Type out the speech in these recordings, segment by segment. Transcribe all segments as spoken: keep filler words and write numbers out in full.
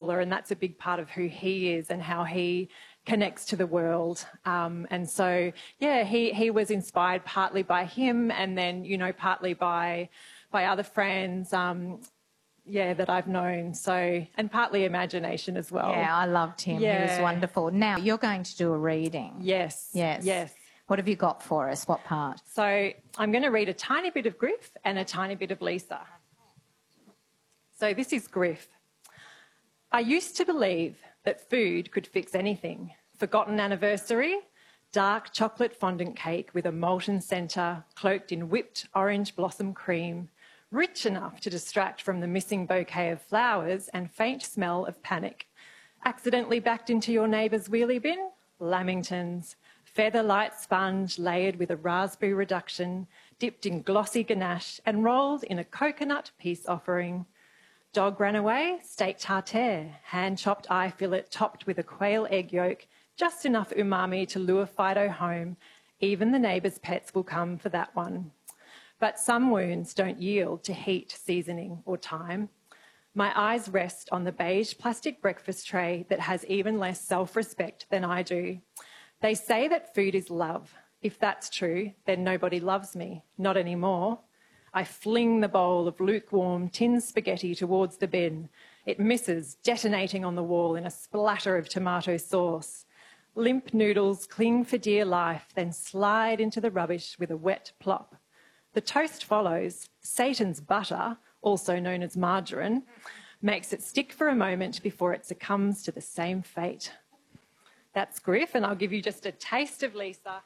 traveller, and that's a big part of who he is and how he connects to the world. Um, and so, yeah, he, he was inspired partly by him and then, you know, partly by by other friends, um, yeah, that I've known. So, and partly imagination as well. Yeah, I loved him. Yeah. He was wonderful. Now, you're going to do a reading. Yes. Yes. Yes. What have you got for us? What part? So I'm going to read a tiny bit of Griff and a tiny bit of Lisa. So this is Griff. I used to believe that food could fix anything. Forgotten anniversary, dark chocolate fondant cake with a molten centre cloaked in whipped orange blossom cream, rich enough to distract from the missing bouquet of flowers and faint smell of panic. Accidentally backed into your neighbour's wheelie bin? Lamingtons. Feather light sponge layered with a raspberry reduction, dipped in glossy ganache and rolled in a coconut peace offering. Dog ran away, steak tartare, hand-chopped eye fillet topped with a quail egg yolk, just enough umami to lure Fido home. Even the neighbour's pets will come for that one. But some wounds don't yield to heat, seasoning or time. My eyes rest on the beige plastic breakfast tray that has even less self-respect than I do. They say that food is love. If that's true, then nobody loves me. Not anymore. I fling the bowl of lukewarm tin spaghetti towards the bin. It misses, detonating on the wall in a splatter of tomato sauce. Limp noodles cling for dear life, then slide into the rubbish with a wet plop. The toast follows. Satan's butter, also known as margarine, makes it stick for a moment before it succumbs to the same fate. That's Griff, and I'll give you just a taste of Lisa.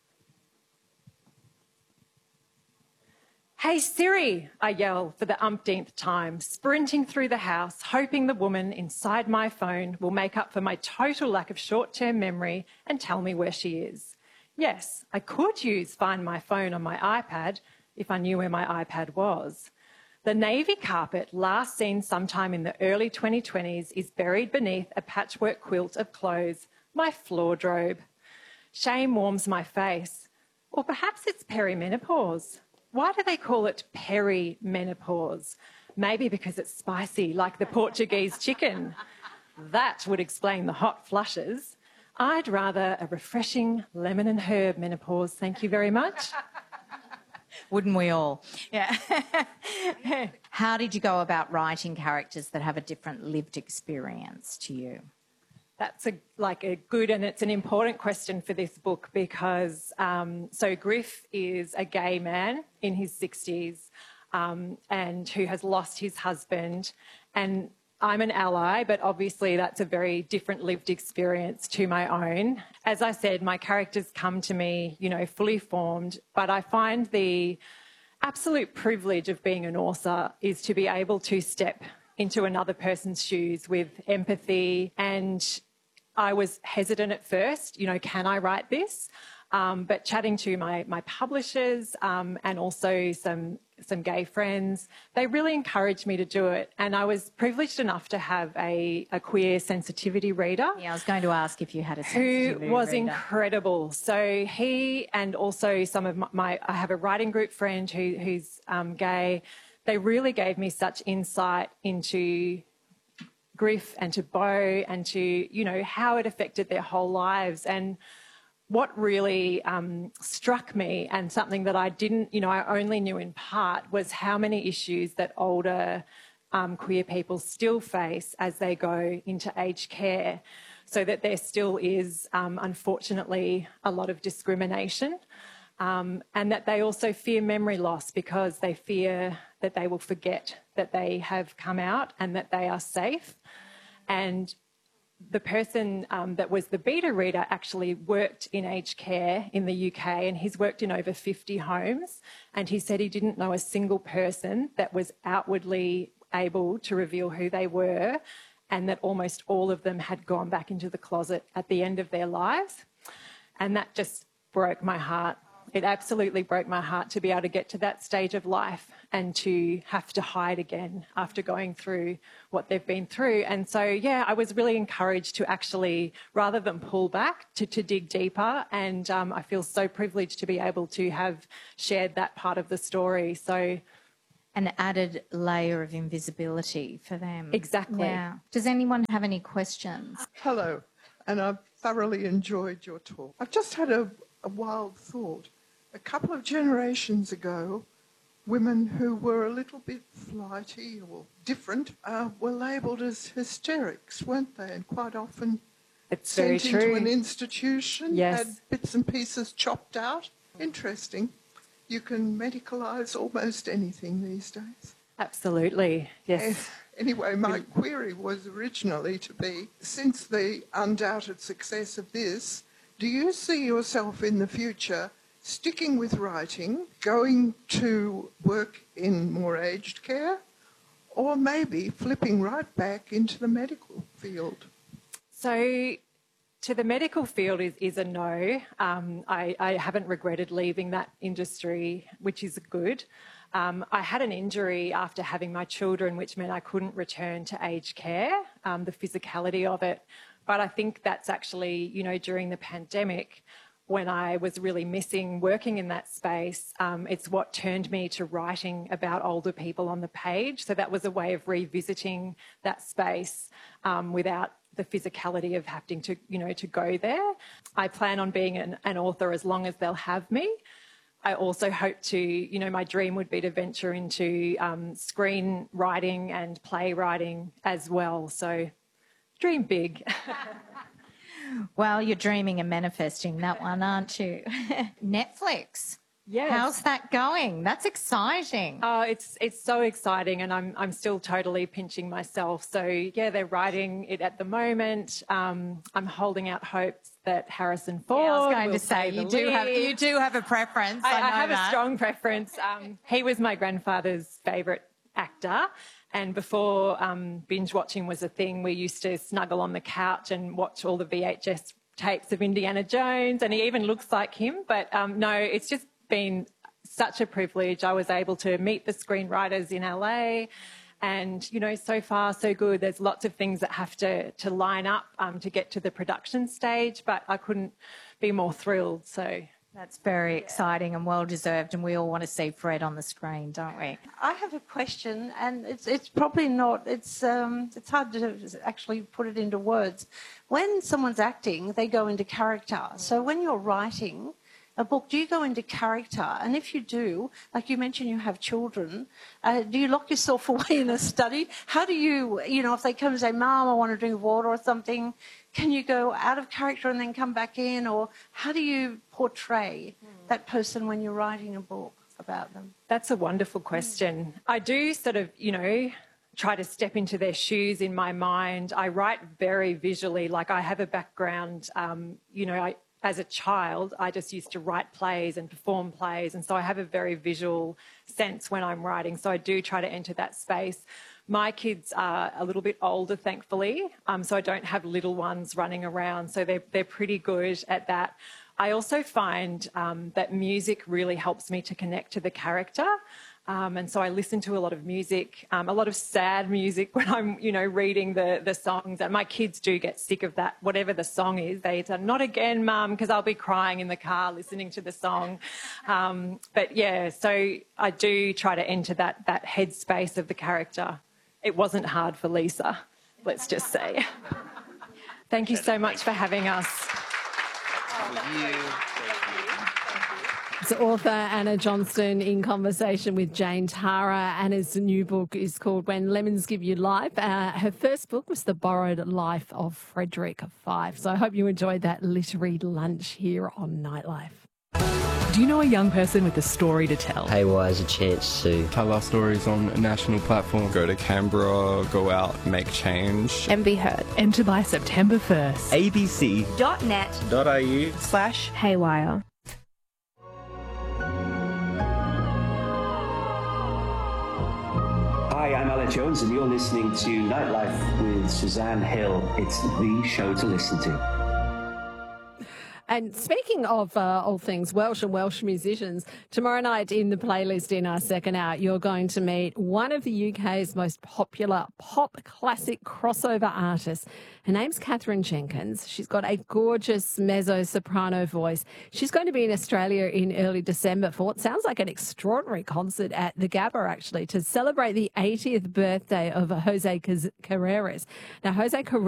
Hey Siri, I yell for the umpteenth time, sprinting through the house, hoping the woman inside my phone will make up for my total lack of short-term memory and tell me where she is. Yes, I could use Find My Phone on my iPad if I knew where my iPad was. The navy carpet, last seen sometime in the early twenty twenties, is buried beneath a patchwork quilt of clothes, my floordrobe. Shame warms my face. Or perhaps it's perimenopause. Why do they call it perimenopause? Maybe because it's spicy, like the Portuguese chicken. That would explain the hot flushes. I'd rather a refreshing lemon and herb menopause, thank you very much. Wouldn't we all? Yeah. How did you go about writing characters that have a different lived experience to you? That's a, like a good and it's an important question for this book because, um, so Griff is a gay man in his sixties um, and who has lost his husband, and I'm an ally, but obviously that's a very different lived experience to my own. As I said, my characters come to me, you know, fully formed, but I find the absolute privilege of being an author is to be able to step into another person's shoes with empathy. And I was hesitant at first, you know, can I write this? Um, but chatting to my, my publishers um, and also some some gay friends, they really encouraged me to do it. And I was privileged enough to have a, a queer sensitivity reader. Yeah, I was going to ask if you had a sensitivity who was reader. Incredible. So he and also some of my, my I have a writing group friend who, who's um, gay. They really gave me such insight into Griff and to Beau and to, you know, how it affected their whole lives. And what really um, struck me, and something that I didn't, you know, I only knew in part, was how many issues that older um, queer people still face as they go into aged care. So that there still is, um, unfortunately, a lot of discrimination. Um, and that they also fear memory loss because they fear that they will forget that they have come out and that they are safe. And the person um, that was the beta reader actually worked in aged care in the U K, and he's worked in over fifty homes, and he said he didn't know a single person that was outwardly able to reveal who they were, and that almost all of them had gone back into the closet at the end of their lives. And that just broke my heart. It absolutely broke my heart to be able to get to that stage of life and to have to hide again after going through what they've been through. And so, yeah, I was really encouraged to actually, rather than pull back, to, to dig deeper. And um, I feel so privileged to be able to have shared that part of the story. So An added layer of invisibility for them. Exactly. Yeah. Does anyone have any questions? Hello, and I've thoroughly enjoyed your talk. I've just had a, a wild thought. A couple of generations ago, women who were a little bit flighty or different uh, were labelled as hysterics, weren't they? And quite often It's sent very true. into an institution, Yes. had bits and pieces chopped out. Interesting. You can medicalise almost anything these days. Absolutely, yes. Eh, Anyway, my query was originally to be, since the undoubted success of this, do you see yourself in the future sticking with writing, going to work in more aged care, or maybe flipping right back into the medical field? So to the medical field is, is a no. Um, I, I haven't regretted leaving that industry, which is good. Um, I had an injury after having my children, which meant I couldn't return to aged care, um, the physicality of it. But I think that's actually, you know, during the pandemic, when I was really missing working in that space, um, it's what turned me to writing about older people on the page. So that was a way of revisiting that space um, without the physicality of having to, you know, to go there. I plan on being an, an author as long as they'll have me. I also hope to, you know, my dream would be to venture into um, screenwriting and playwriting as well. So dream big. Well, you're dreaming and manifesting that one, aren't you? Netflix. Yes. How's that going? That's exciting. Oh, it's it's so exciting, and I'm I'm still totally pinching myself. So yeah, they're writing it at the moment. Um, I'm holding out hopes that Harrison Ford. Yeah, I was going will to say play you the do have lead. you do have a preference. I, I, know I have that. a strong preference. Um, he was my grandfather's favourite actor. And before um, binge watching was a thing, we used to snuggle on the couch and watch all the V H S tapes of Indiana Jones, and he even looks like him. But um, no, it's just been such a privilege. I was able to meet the screenwriters in L A, and, you know, so far so good. There's lots of things that have to, to line up um, to get to the production stage, but I couldn't be more thrilled. So That's very exciting and well-deserved, and we all want to see Fred on the screen, don't we? I have a question, and it's it's probably not, it's um, it's hard to actually put it into words. When someone's acting, they go into character. So when you're writing a book, do you go into character? And if you do, like you mentioned you have children, uh, do you lock yourself away in a study? How do you, you know, if they come and say, Mom, I want to drink water or something, can you go out of character and then come back in? Or how do you portray mm. that person when you're writing a book about them? That's a wonderful question. Mm. I do sort of, you know, try to step into their shoes in my mind. I write very visually, like I have a background, um, you know, I, as a child, I just used to write plays and perform plays, and so I have a very visual sense when I'm writing, so I do try to enter that space. My kids are a little bit older, thankfully, um, so I don't have little ones running around, so they're, they're pretty good at that. I also find um, that music really helps me to connect to the character. Um, and so I listen to a lot of music, um, a lot of sad music when I'm, you know, reading the, the songs. And my kids do get sick of that, whatever the song is. They say, not again, Mum, because I'll be crying in the car listening to the song. Um, but, yeah, so I do try to enter that, that headspace of the character. It wasn't hard for Lisa, let's just say. Thank you so much for having us. For you. It's author Anna Johnston in conversation with Jane Tara. Anna's new book is called When Lemons Give You Life. Uh, her first book was The Borrowed Life of Frederick Fife. So I hope you enjoyed that literary lunch here on Nightlife. Do you know a young person with a story to tell? Haywire is a chance to tell our stories on a national platform. Go to Canberra, go out, make change. And be heard. Enter by September first. abc.net.au slash Haywire. Hi, I'm Alan Jones, and you're listening to Nightlife with Suzanne Hill. It's the show to listen to. And speaking of uh, all things Welsh and Welsh musicians, tomorrow night in the playlist in our second hour, you're going to meet one of the U K's most popular pop classic crossover artists. Her name's Catherine Jenkins. She's got a gorgeous mezzo-soprano voice. She's going to be in Australia in early December for what sounds like an extraordinary concert at the Gabba, actually, to celebrate the eightieth birthday of Jose Carreras. Now, Jose Carreras